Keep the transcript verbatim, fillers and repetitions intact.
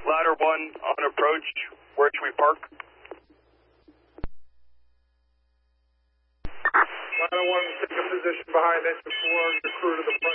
ladder one on approach. Where should we park? Ladder one, take a position behind engine four, your crew to the front.